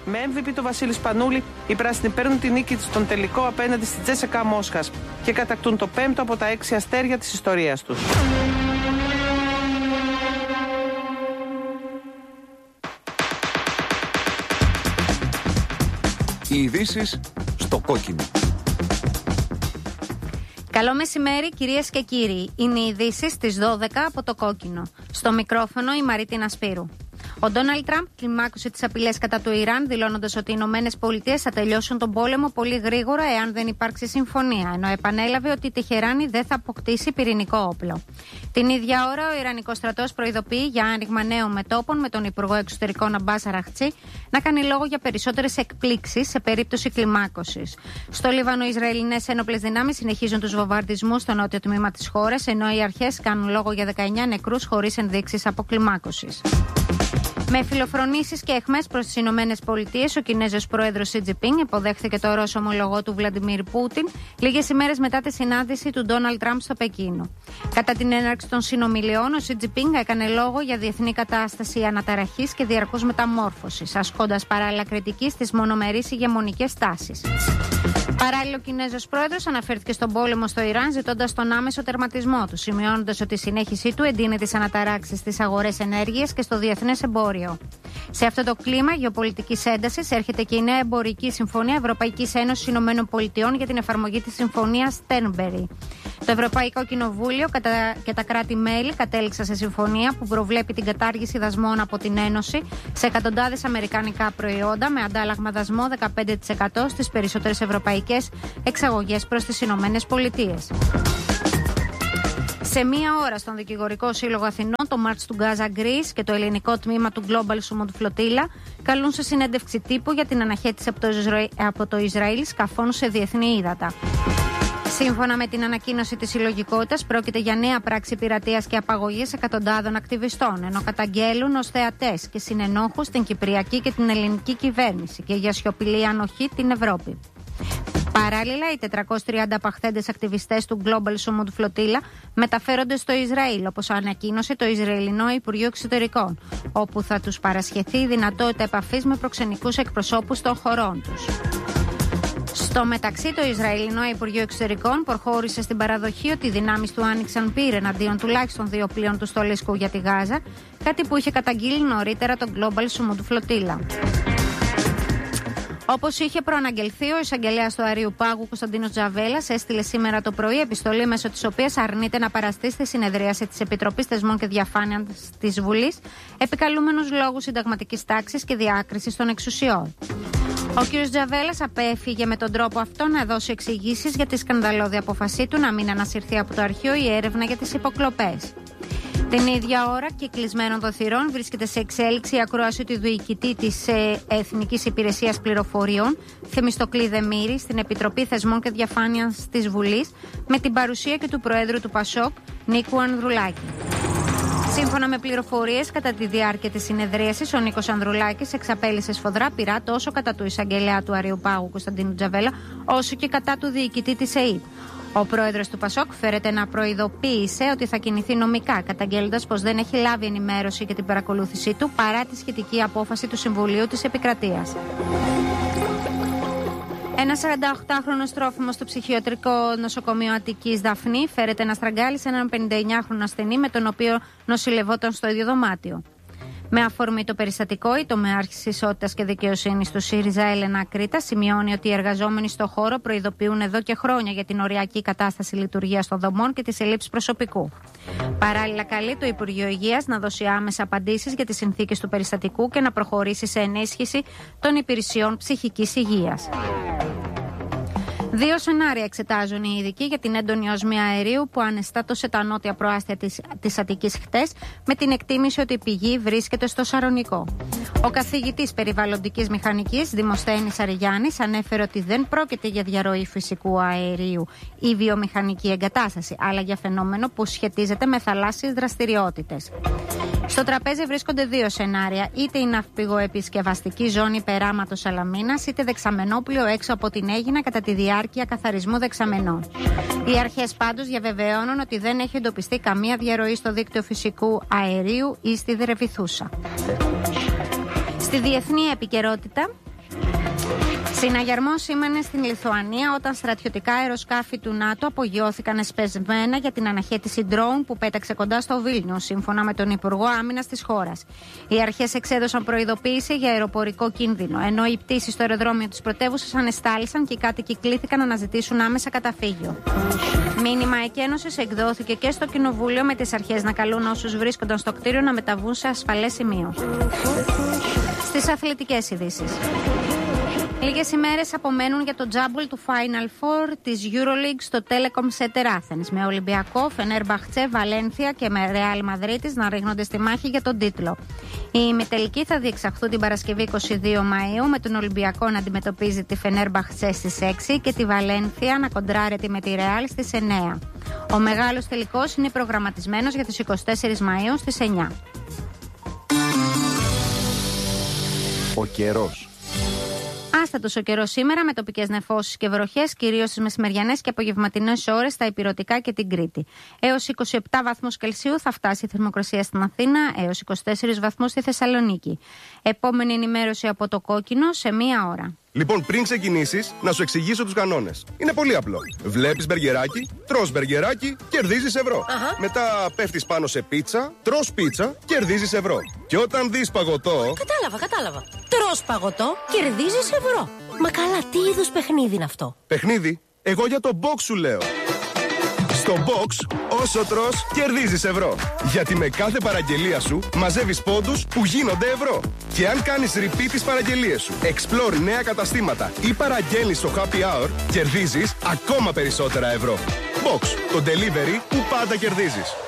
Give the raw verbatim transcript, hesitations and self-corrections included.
Με εμ βι πι το Βασίλη Σπανούλη, οι πράσινοι παίρνουν την νίκη στον τελικό απέναντι στη Τζέσσεκα Μόσχας και κατακτούν το πέμπτο από τα έξι αστέρια της ιστορίας τους. Οι ειδήσεις στο κόκκινο. Καλό μεσημέρι κυρίες και κύριοι. Είναι οι ειδήσεις στις δώδεκα από το κόκκινο. Στο μικρόφωνο η Μαρίτινα Σπύρου. Ο Ντόναλντ Τραμπ κλιμάκωσε τις απειλές κατά του Ιράν, δηλώνοντας ότι οι Ηνωμένες Πολιτείες θα τελειώσουν τον πόλεμο πολύ γρήγορα εάν δεν υπάρξει συμφωνία, ενώ επανέλαβε ότι η Τεχεράνη δεν θα αποκτήσει πυρηνικό όπλο. Την ίδια ώρα, ο Ιρανικός στρατός προειδοποιεί για άνοιγμα νέων μετώπων με τον Υπουργό Εξωτερικών Αμπάς Αραχτσί να κάνει λόγο για περισσότερες εκπλήξεις σε περίπτωση κλιμάκωσης. Στο Λίβανο, οι Ισραηλινές ένοπλες δυνάμεις συνεχίζουν τους βομβαρδισμούς στο νότιο τμήμα της χώρας, ενώ οι αρχές κάνουν λόγο για δεκαεννιά νεκρούς χωρίς ενδείξεις αποκλιμάκωσης. Με φιλοφρονήσεις και αιχμές προς τις Ηνωμένες Πολιτείες, ο Κινέζος πρόεδρος Σι Τζινπίνγκ υποδέχθηκε το Ρώσο ομολογό του Βλαντιμίρ Πούτιν λίγες ημέρες μετά τη συνάντηση του Ντόναλντ Τραμπ στο Πεκίνο. Κατά την έναρξη των συνομιλιών, ο Σι Τζινπίνγκ έκανε λόγο για διεθνή κατάσταση αναταραχής και διαρκούς μεταμόρφωσης, ασκώντας παράλληλα κριτική στις μονομερείς ηγεμονικές τάσεις. Παράλληλα, ο Κινέζος πρόεδρος αναφέρθηκε στον πόλεμο στο Ιράν, ζητώντας τον άμεσο τερματισμό του, σημειώνοντας ότι η συνέχισή του εντείνει τις αναταράξεις στις αγορές ενέργειας και στο διεθνές εμπόριο. Σε αυτό το κλίμα γεωπολιτικής έντασης έρχεται και η νέα εμπορική συμφωνία Ευρωπαϊκής Ένωσης Ηνωμένων Πολιτειών για την εφαρμογή της συμφωνίας Στέρνμπερι. Το Ευρωπαϊκό Κοινοβούλιο και τα κράτη-μέλη κατέληξαν σε συμφωνία που προβλέπει την κατάργηση δασμών από την Ένωση σε εκατοντάδες αμερικανικά προϊόντα με αντάλλαγμα δασμό δεκαπέντε τοις εκατό στις περισσότερες ευρωπαϊκές εξαγωγές προς τις Ηνωμένες Πολιτείες. Σε μία ώρα στον Δικηγορικό Σύλλογο Αθηνών, το March του Gaza Greece και το ελληνικό τμήμα του Global Summit Flotilla καλούν σε συνέντευξη τύπου για την αναχέτηση από το, Ισραήλ, από το Ισραήλ σκαφών σε διεθνή ύδατα. Σύμφωνα με την ανακοίνωση της συλλογικότητας, πρόκειται για νέα πράξη πειρατείας και απαγωγής εκατοντάδων ακτιβιστών, ενώ καταγγέλουν ως θεατές και συνενόχους την κυπριακή και την ελληνική κυβέρνηση και για σιωπηλή ανοχή την Ευρώπη. Παράλληλα, οι τετρακόσιοι τριάντα απαχθέντες ακτιβιστές του Global Summit Flotilla μεταφέρονται στο Ισραήλ, όπως ανακοίνωσε το Ισραηλινό Υπουργείο Εξωτερικών, όπου θα τους παρασχεθεί η δυνατότητα επαφής με προξενικούς εκπροσώπους των χωρών τους. Στο μεταξύ, το Ισραηλινό Υπουργείο Εξωτερικών προχώρησε στην παραδοχή ότι οι δυνάμεις του άνοιξαν πύρ εναντίον τουλάχιστον δύο πλοίων του στολίσκου για τη Γάζα, κάτι που είχε καταγγείλει νωρίτερα το Global Summit Flotilla. Όπως είχε προαναγγελθεί, ο εισαγγελέας του Αρείου Πάγου Κωνσταντίνος Τζαβέλας έστειλε σήμερα το πρωί επιστολή μέσω της οποίας αρνείται να παραστεί στη συνεδρίαση της Επιτροπής Θεσμών και Διαφάνειας της Βουλής, επικαλούμενους λόγους συνταγματικής τάξης και διάκρισης των εξουσιών. Ο κ. Τζαβέλας απέφυγε με τον τρόπο αυτό να δώσει εξηγήσεις για τη σκανδαλώδη απόφασή του να μην ανασυρθεί από το αρχείο η έρευνα για τις υποκλοπές. Την ίδια ώρα και κλεισμένων των θυρών βρίσκεται σε εξέλιξη η ακρόαση του διοικητή της Εθνικής Υπηρεσίας Πληροφοριών, Θεμιστοκλή Δεμήρη, στην Επιτροπή Θεσμών και Διαφάνειας της Βουλής, με την παρουσία και του Προέδρου του Πασόκ, Νίκου Ανδρουλάκη. Σύμφωνα με πληροφορίες, κατά τη διάρκεια της συνεδρίασης, ο Νίκος Ανδρουλάκης εξαπέλυσε σφοδρά πειρά τόσο κατά του εισαγγελέα του Αρείου Πάγου Κωνσταντίνου Τζαβέλα, όσο και κατά του διοικητή της ΕΕΠ. Ο πρόεδρος του Πασόκ φέρεται να προειδοποίησε ότι θα κινηθεί νομικά, καταγγέλλοντας πως δεν έχει λάβει ενημέρωση για την παρακολούθησή του παρά τη σχετική απόφαση του Συμβουλίου της Επικρατείας. Ένας σαρανταοκτάχρονος τρόφιμος στο ψυχιατρικό νοσοκομείο Αττικής Δαφνή φέρεται να στραγγάλει έναν πενηνταεννιάχρονο ασθενή με τον οποίο νοσηλευόταν στο ίδιο δωμάτιο. Με αφορμή το περιστατικό, η τομεάρχης Ισότητας και Δικαιοσύνης του ΣΥΡΙΖΑ, Έλενα Κρήτα, σημειώνει ότι οι εργαζόμενοι στο χώρο προειδοποιούν εδώ και χρόνια για την οριακή κατάσταση λειτουργίας των δομών και τις ελλείψεις προσωπικού. Παράλληλα, καλεί το Υπουργείο Υγείας να δώσει άμεσα απαντήσεις για τις συνθήκες του περιστατικού και να προχωρήσει σε ενίσχυση των υπηρεσιών ψυχικής υγείας. Δύο σενάρια εξετάζουν οι ειδικοί για την έντονη οσμία αερίου που ανεστάτωσε τα νότια προάστια της, της Αττικής χτες, με την εκτίμηση ότι η πηγή βρίσκεται στο Σαρονικό. Ο καθηγητής περιβαλλοντικής μηχανικής Δημοσθένης Αριγιάννης ανέφερε ότι δεν πρόκειται για διαρροή φυσικού αερίου ή βιομηχανική εγκατάσταση, αλλά για φαινόμενο που σχετίζεται με θαλάσσιες δραστηριότητες. Στο τραπέζι βρίσκονται δύο σενάρια, είτε η ναυπηγοεπισκευαστική ζώνη περάματος Σαλαμίνας, είτε δεξαμενόπλιο έξω από την Αίγινα κατά τη διάρκεια καθαρισμού δεξαμενών. Οι αρχές πάντως διαβεβαιώνουν ότι δεν έχει εντοπιστεί καμία διαρροή στο δίκτυο φυσικού αερίου ή στη Δρεβιθούσα. Στη διεθνή επικαιρότητα, Συναγερμό σήμαινε στην Λιθουανία όταν στρατιωτικά αεροσκάφη του ΝΑΤΟ απογειώθηκαν εσπεσμένα για την αναχέτηση ντρόουν που πέταξε κοντά στο Βίλνιο, σύμφωνα με τον Υπουργό Άμυνας της χώρας. Οι αρχές εξέδωσαν προειδοποίηση για αεροπορικό κίνδυνο, ενώ οι πτήσεις στο αεροδρόμιο της πρωτεύουσας ανεστάλησαν και οι κάτοικοι κλήθηκαν να αναζητήσουν άμεσα καταφύγιο. Μήνυμα εκένωσης εκδόθηκε και στο Κοινοβούλιο, με τις αρχές να καλούν όσους βρίσκονταν στο κτίριο να μεταβούν σε ασφαλές σημείο. Στις αθλητικές ειδήσεις. Λίγες ημέρες απομένουν για το τζάμπολ του Final Four της EuroLeague στο Telecom Center Athens, με Ολυμπιακό, Φενέρμπαχτσε, Βαλένθια και με Ρεάλ Μαδρίτης να ρίχνονται στη μάχη για τον τίτλο. Οι ημιτελικοί θα διεξαχθούν την Παρασκευή είκοσι δύο Μαΐου, με τον Ολυμπιακό να αντιμετωπίζει τη Φενέρμπαχτσε στις έξι και τη Βαλένθια να κοντράρεται με τη Ρεάλ στις εννέα. Ο μεγάλος τελικός είναι προγραμματισμένος για τις είκοσι τέσσερις Μαΐου στις εννιά. Ο καιρός. Άστατος ο καιρός σήμερα, με τοπικές νεφώσεις και βροχές, κυρίως στις μεσημεριανές και απογευματινές ώρες στα Ηπειρωτικά και την Κρήτη. Έως είκοσι επτά βαθμούς Κελσίου θα φτάσει η θερμοκρασία στην Αθήνα, έως είκοσι τέσσερις βαθμούς στη Θεσσαλονίκη. Επόμενη ενημέρωση από το Κόκκινο σε μία ώρα. Λοιπόν, πριν ξεκινήσεις, να σου εξηγήσω τους κανόνες. Είναι πολύ απλό. Βλέπεις μπεργκεράκι, τρως μπεργκεράκι, κερδίζεις ευρώ. Αχα. Μετά πέφτεις πάνω σε πίτσα, τρως πίτσα, κερδίζεις ευρώ. Και όταν δεις παγωτό. Κατάλαβα, κατάλαβα. Τρως παγωτό, κερδίζεις ευρώ. Μα καλά, τι είδους παιχνίδι είναι αυτό? Παιχνίδι, εγώ για το box σου λέω. Στο box, όσο τρως, κερδίζεις ευρώ. Γιατί με κάθε παραγγελία σου μαζεύεις πόντους που γίνονται ευρώ. Και αν κάνεις repeat τις παραγγελίες σου, explore νέα καταστήματα ή παραγγέλνεις στο happy hour, κερδίζεις ακόμα περισσότερα ευρώ. Box, το delivery που πάντα κερδίζεις.